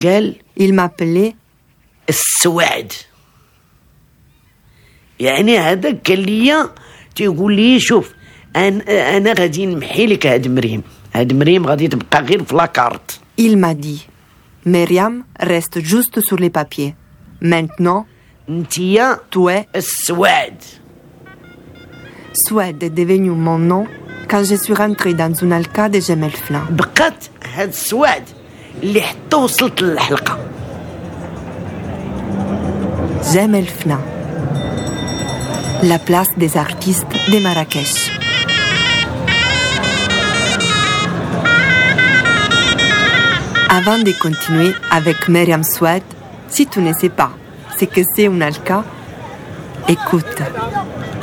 قال Il m'appelait السواد. يعني هذا قال لي تيقول لي شوف انا غادي نمحي لك هاد مريم غادي تبقى غير في لاكارت. Il m'a dit Myriam reste juste sur les papiers. Maintenant, انتيا tu es السواد. Soued est devenu mon nom quand je suis rentrée dans une alca de Gemelflin. بقات هاد السواد اللي حتى وصلت للحلقه. Gemelflin, la place des artistes de Marrakech. Avant de continuer avec Myriam Soued, si tu ne sais pas ce que c'est une alca, écoute.